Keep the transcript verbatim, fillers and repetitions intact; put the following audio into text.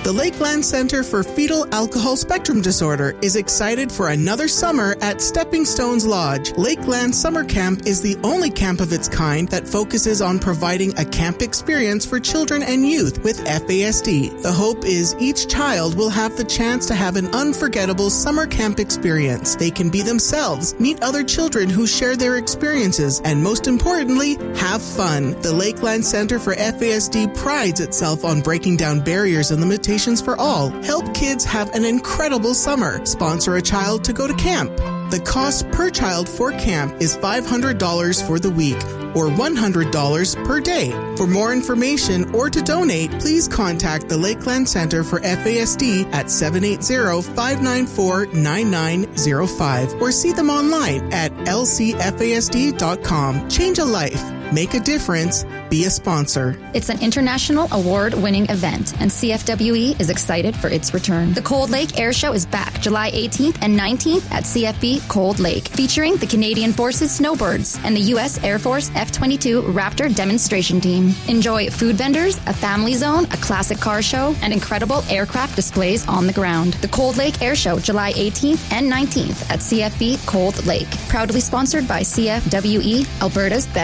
The Lakeland Center for Fetal Alcohol Spectrum Disorder is excited for another summer at Stepping Stones Lodge. Lakeland Summer Camp is the only camp of its kind that focuses on providing a camp experience for children and youth with F A S D. The hope is each child will have the chance to have an unforgettable summer camp experience. They can be themselves, meet other children who share their experiences, and most importantly, have fun. The Lakeland Center for F A S D prides itself on breaking down barriers and limitations for all. Help kids have an incredible summer. Sponsor a child to go to camp. The cost per child for camp is five hundred dollars for the week or one hundred dollars per day. For more information or to donate, please contact the Lakeland Center for F A S D at seven eight zero, five nine four, nine nine zero five or see them online at l c f a s d dot com. Change a life. Make a difference. Be a sponsor. It's an international award-winning event, and C F W E is excited for its return. The Cold Lake Air Show is back July eighteenth and nineteenth at C F B Cold Lake, featuring the Canadian Forces Snowbirds and the U S Air Force F twenty-two Raptor demonstration team. Enjoy food vendors, a family zone, a classic car show, and incredible aircraft displays on the ground. The Cold Lake Air Show, July eighteenth and nineteenth at C F B Cold Lake. Proudly sponsored by C F W E, Alberta's best